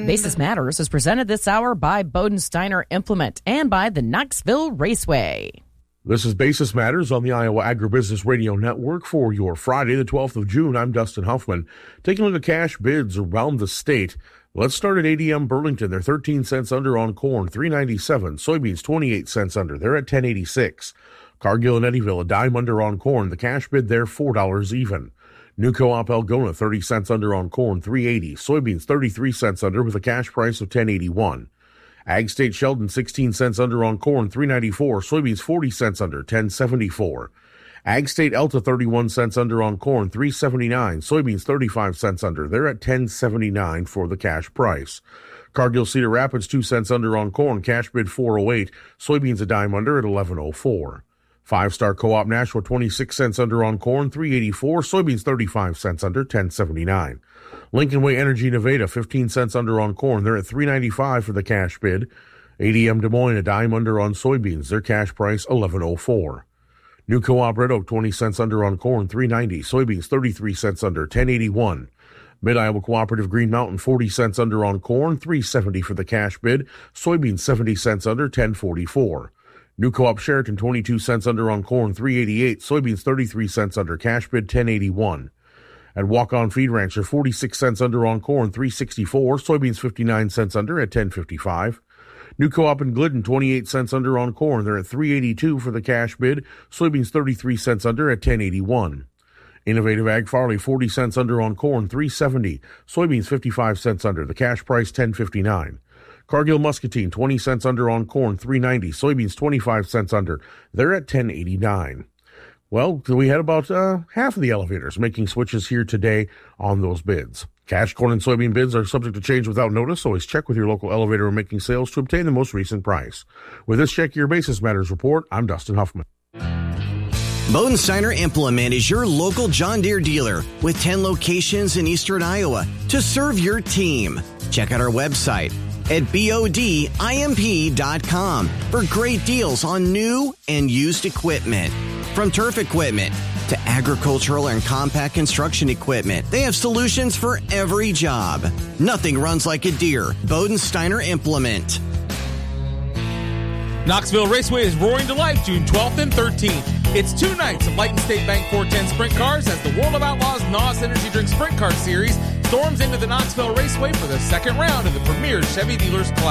Basis Matters is presented this hour by Bodensteiner Implement and by the Knoxville Raceway. This is Basis Matters on the Iowa Agribusiness Radio Network for your Friday, the 12th of June. I'm Dustin Huffman. Taking a look at cash bids around the state. Let's start at ADM Burlington. They're 13 cents under on corn, $3.97. Soybeans, 28 cents under. They're at $10.86. Cargill and Eddyville, a dime under on corn. The cash bid there, $4 even. New Co-op Algona, 30 cents under on corn, $3.80. Soybeans, 33 cents under with a cash price of $10.81. Ag State Sheldon, 16 cents under on corn, $3.94. Soybeans, 40 cents under, $10.74. Ag State Elta, 31 cents under on corn, $3.79. Soybeans, 35 cents under. They're at $10.79 for the cash price. Cargill Cedar Rapids, 2 cents under on corn, cash bid $4.08. Soybeans a dime under at $11.04. Five Star Co-op Nashua, 26 cents under on corn, $3.84. Soybeans, 35 cents under, $10.79. Lincoln Way Energy Nevada, 15 cents under on corn. They're at $3.95 for the cash bid. ADM Des Moines, a dime under on soybeans. Their cash price, $11.04. New Co-op Red Oak, 20 cents under on corn, $3.90. Soybeans, 33 cents under, $10.81. Mid-Iowa Cooperative Green Mountain, 40 cents under on corn, $3.70 for the cash bid. Soybeans, 70 cents under, $10.44. New Co-op Sheraton, 22 cents under on corn, $3.88. Soybeans, 33 cents under, cash bid, $10.81. At Walk-On Feed Ranch, they're 46 cents under on corn, $3.64. Soybeans, 59 cents under at $10.55. New Co-op in Glidden, 28 cents under on corn. They're at $3.82 for the cash bid. Soybeans, 33 cents under at $10.81. Innovative Ag Farley, 40 cents under on corn, $3.70. Soybeans, 55 cents under. The cash price, $10.59. Cargill Muscatine, 20 cents under on corn, $3.90. Soybeans, 25 cents under. They're at $10.89. Well, we had about half of the elevators making switches here today on those bids. Cash corn and soybean bids are subject to change without notice. Always check with your local elevator when making sales to obtain the most recent price. With this Check Your Basis Matters report, I'm Dustin Huffman. Bodensteiner Implement is your local John Deere dealer with 10 locations in eastern Iowa to serve your team. Check out our website at bodimp.com for great deals on new and used equipment. From turf equipment to agricultural and compact construction equipment, they have solutions for every job. Nothing runs like a Deere. Bodensteiner Implement. Knoxville Raceway is roaring to life June 12th and 13th. It's 2 nights of Light and State Bank 410 Sprint Cars as the World of Outlaws NOS Energy Drink Sprint Car Series storms into the Knoxville Raceway for the second round of the Premier Chevy Dealers Classic.